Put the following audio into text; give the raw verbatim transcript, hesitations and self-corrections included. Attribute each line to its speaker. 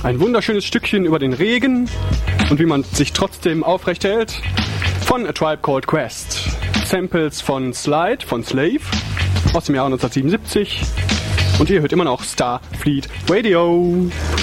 Speaker 1: Ein wunderschönes Stückchen über den Regen und wie man sich trotzdem aufrecht hält von A Tribe Called Quest. Samples von Slide, von Slave aus dem Jahr neunzehnhundertsiebenundsiebzig und ihr hört immer noch Starfleet Radio.